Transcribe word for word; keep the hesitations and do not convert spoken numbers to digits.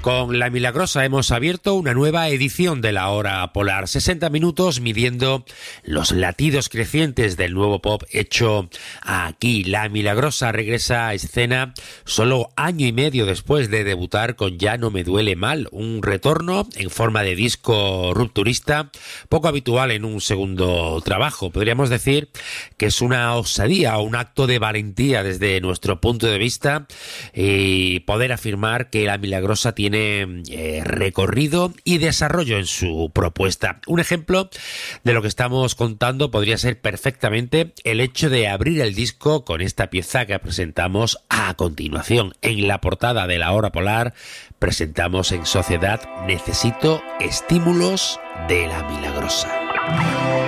Con La Milagrosa hemos abierto una nueva edición de la Hora Polar. sesenta minutos midiendo los latidos crecientes del nuevo pop hecho aquí. La Milagrosa regresa a escena solo año y medio después de debutar con Ya no me duele mal. Un retorno en forma de disco rupturista, poco habitual en un segundo trabajo. Podríamos decir que es una osadía o un acto de valentía desde nuestro punto de vista y poder afirmar que La Milagrosa tiene eh, recorrido y desarrollo en su propuesta. Un ejemplo de lo que estamos contando podría ser perfectamente el hecho de abrir el disco con esta pieza que presentamos a continuación. En la portada de La Hora Polar presentamos en Sociedad Necesito estímulos de La Milagrosa.